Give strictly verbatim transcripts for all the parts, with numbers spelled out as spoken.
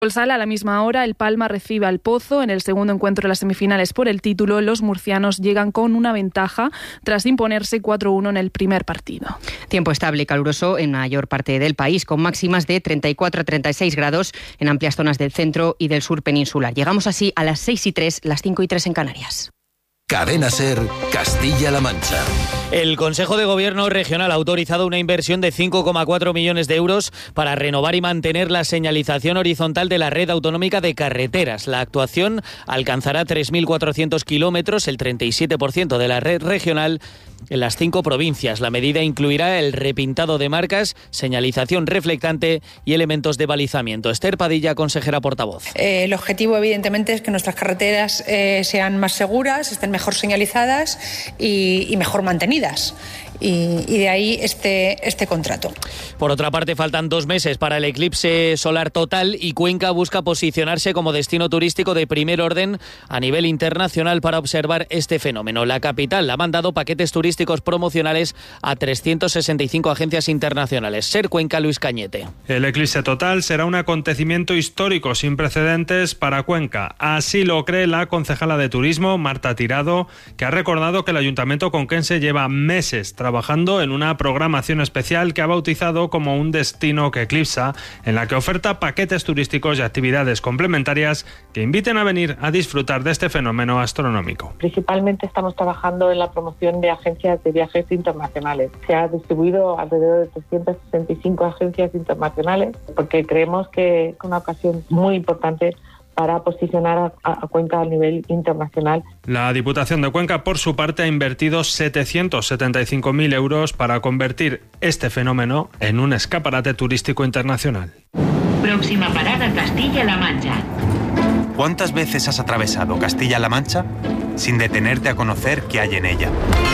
Sala a la misma hora, el Palma recibe al Pozo. En el segundo encuentro de las semifinales por el título, los murcianos llegan con una ventaja tras imponerse cuatro uno en el primer partido. Tiempo estable y caluroso en mayor parte del país, con máximas de treinta y cuatro a treinta y seis grados en amplias zonas del centro y del sur peninsular. Llegamos así a las seis y tres, las cinco y tres en Canarias. Cadena SER, Castilla-La Mancha. El Consejo de Gobierno Regional ha autorizado una inversión de cinco coma cuatro millones de euros para renovar y mantener la señalización horizontal de la red autonómica de carreteras. La actuación alcanzará tres mil cuatrocientos kilómetros, el treinta y siete por ciento de la red regional, en las cinco provincias. La medida incluirá el repintado de marcas, señalización reflectante y elementos de balizamiento. Esther Padilla, consejera portavoz. Eh, el objetivo, evidentemente, es que nuestras carreteras eh, sean más seguras, estén mejor señalizadas y, y mejor mantenidas. Y, y de ahí este, este contrato. Por otra parte, faltan dos meses para el eclipse solar total y Cuenca busca posicionarse como destino turístico de primer orden a nivel internacional para observar este fenómeno. La capital ha mandado paquetes turísticos promocionales a trescientas sesenta y cinco agencias internacionales. SER Cuenca, Luis Cañete. El eclipse total será un acontecimiento histórico sin precedentes para Cuenca. Así lo cree la concejala de Turismo, Marta Tirado, que ha recordado que el Ayuntamiento conquense lleva meses trabajando trabajando en una programación especial que ha bautizado como un destino que eclipsa, en la que oferta paquetes turísticos y actividades complementarias que inviten a venir a disfrutar de este fenómeno astronómico. Principalmente estamos trabajando en la promoción de agencias de viajes internacionales. Se ha distribuido alrededor de trescientas sesenta y cinco agencias internacionales porque creemos que es una ocasión muy importante para posicionar a, a Cuenca a nivel internacional. La Diputación de Cuenca, por su parte, ha invertido setecientos setenta y cinco mil euros para convertir este fenómeno en un escaparate turístico internacional. Próxima parada, Castilla-La Mancha. ¿Cuántas veces has atravesado Castilla-La Mancha sin detenerte a conocer qué hay en ella?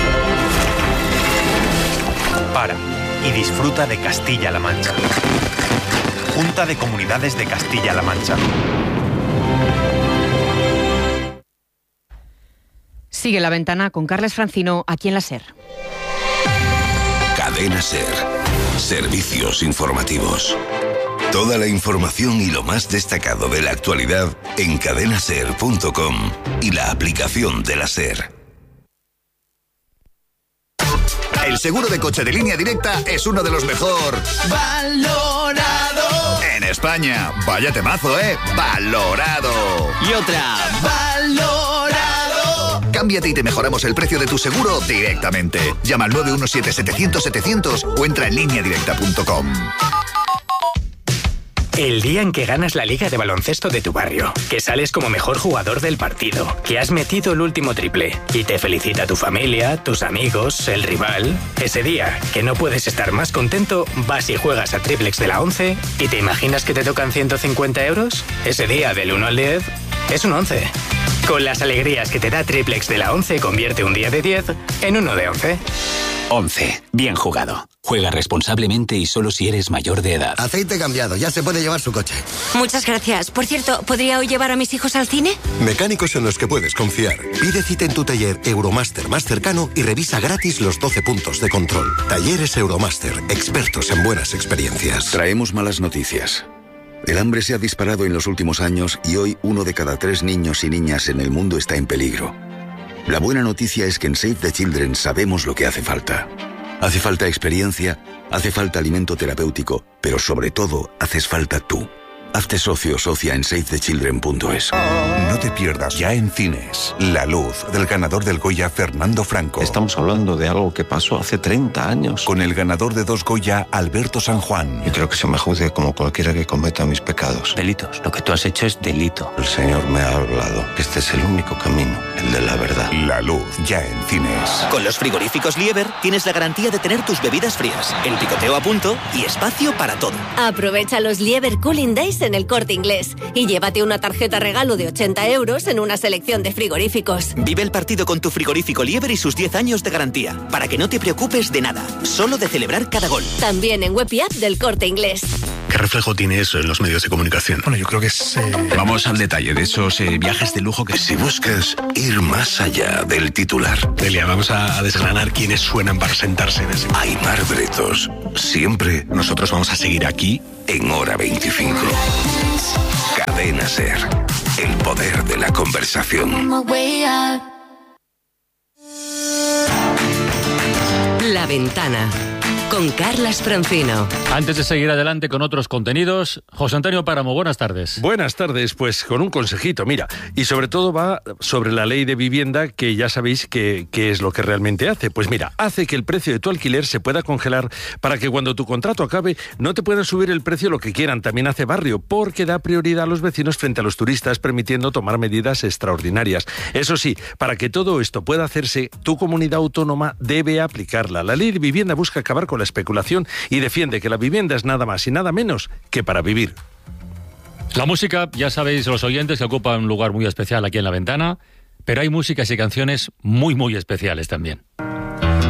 Para y disfruta de Castilla-La Mancha. Junta de Comunidades de Castilla-La Mancha. Sigue La Ventana con Carles Francino, aquí en la SER. Cadena SER. Servicios informativos. Toda la información y lo más destacado de la actualidad en cadena ser punto com y la aplicación de la SER. El seguro de coche de Línea Directa es uno de los mejor valorado en España. Vaya temazo, ¿eh? Valorado. Y otra, valorado. Cámbiate y te mejoramos el precio de tu seguro directamente. Llama al nueve uno siete, setecientos, setecientos o entra en línea directa punto com. El día en que ganas la liga de baloncesto de tu barrio, que sales como mejor jugador del partido, que has metido el último triple y te felicita tu familia, tus amigos, el rival. Ese día, que no puedes estar más contento, vas y juegas a Triplex de la once y te imaginas que te tocan ciento cincuenta euros. Ese día, del uno al diez, es un once. Con las alegrías que te da Triplex de la once, convierte un día de diez en uno de once. once. Bien jugado. Juega responsablemente y solo si eres mayor de edad. Aceite cambiado, ya se puede llevar su coche. Muchas gracias. Por cierto, ¿podría hoy llevar a mis hijos al cine? Mecánicos en los que puedes confiar. Pide cita en tu taller Euromaster más cercano y revisa gratis los doce puntos de control. Talleres Euromaster, expertos en buenas experiencias. Traemos malas noticias. El hambre se ha disparado en los últimos años y hoy uno de cada tres niños y niñas en el mundo está en peligro. La buena noticia es que en Save the Children sabemos lo que hace falta. Hace falta experiencia, hace falta alimento terapéutico, pero sobre todo, haces falta tú. Hazte socio o socia en save the children punto es. No te pierdas ya en cines La Luz, del ganador del Goya Fernando Franco. Estamos hablando de algo que pasó hace treinta años. Con el ganador de dos Goya, Alberto San Juan. Yo creo que se me juzgue como cualquiera que cometa mis pecados. Delitos. Lo que tú has hecho es delito. El Señor me ha hablado. Este es el único camino, el de la verdad. La Luz, ya en cines. Con los frigoríficos Lieber tienes la garantía de tener tus bebidas frías, el picoteo a punto y espacio para todo. Aprovecha los Lieber Cooling Days en el Corte Inglés y llévate una tarjeta regalo de ochenta euros en una selección de frigoríficos. Vive el partido con tu frigorífico Lieber y sus diez años de garantía, para que no te preocupes de nada, solo de celebrar cada gol. También en web y app del Corte Inglés. ¿Qué reflejo tiene eso en los medios de comunicación? Bueno, yo creo que es... Eh... Vamos al detalle de esos eh, viajes de lujo que... Si buscas ir más allá del titular... Delia, vamos a, a desgranar quiénes suenan para sentarse en ese... Aimar Bretos, siempre... Nosotros vamos a seguir aquí... En Hora veinticinco. Cadena SER. El poder de la conversación. La Ventana, con Carlas Francino. Antes de seguir adelante con otros contenidos, José Antonio Páramo, buenas tardes. Buenas tardes, pues con un consejito, mira, y sobre todo va sobre la ley de vivienda, que ya sabéis que, que es lo que realmente hace. Pues mira, hace que el precio de tu alquiler se pueda congelar para que cuando tu contrato acabe no te puedan subir el precio lo que quieran. También hace barrio, porque da prioridad a los vecinos frente a los turistas, permitiendo tomar medidas extraordinarias. Eso sí, para que todo esto pueda hacerse, tu comunidad autónoma debe aplicarla. La ley de vivienda busca acabar con la especulación y defiende que la vivienda es nada más y nada menos que para vivir. La música, ya sabéis los oyentes, que ocupa un lugar muy especial aquí en La Ventana, pero hay músicas y canciones muy muy especiales también.